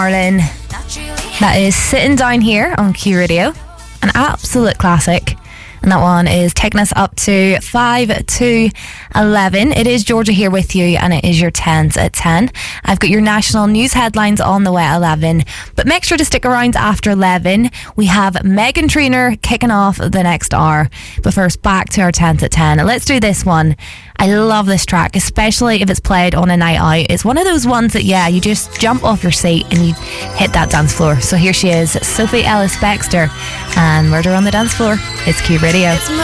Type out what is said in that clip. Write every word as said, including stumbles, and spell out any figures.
Marlin. That is Sitting Down Here on Q Radio. An absolute classic. And that one is taking us up to five to eleven. It is Georgia here with you, and it is your tens at ten. I've got your national news headlines on the way at eleven. But make sure to stick around after eleven. We have Meghan Trainor kicking off the next hour. But first, back to our tens at ten. Let's do this one. I love this track, especially if it's played on a night out. It's one of those ones that, yeah, you just jump off your seat and you hit that dance floor. So here she is, Sophie Ellis-Bextor, and Murder on the Dance Floor. It's Q Radio.